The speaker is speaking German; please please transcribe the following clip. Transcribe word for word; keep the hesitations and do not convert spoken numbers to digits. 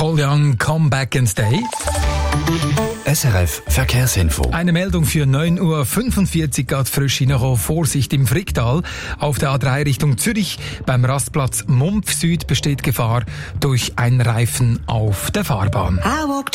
Paul Young, Come Back and Stay. S R F Verkehrsinfo. Eine Meldung für neun Uhr fünfundvierzig geht frisch hinein. Vorsicht im Fricktal. Auf der A drei Richtung Zürich beim Rastplatz Mumpf Süd besteht Gefahr durch einen Reifen auf der Fahrbahn.